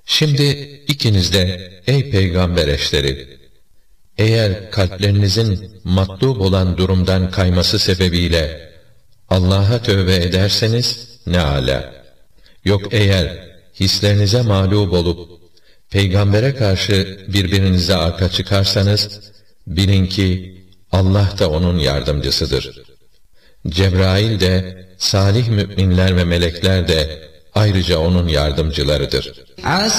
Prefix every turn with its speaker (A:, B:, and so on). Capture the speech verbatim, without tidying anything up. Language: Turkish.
A: Şimdi ikiniz de ey peygamber eşleri, eğer kalplerinizin matlub olan durumdan kayması sebebiyle Allah'a tövbe ederseniz ne âlâ. Yok eğer hislerinize mağlup olup peygambere karşı birbirinize arka çıkarsanız bilin ki Allah da onun yardımcısıdır. Cebrail de, salih müminler ve melekler de ayrıca onun yardımcılarıdır.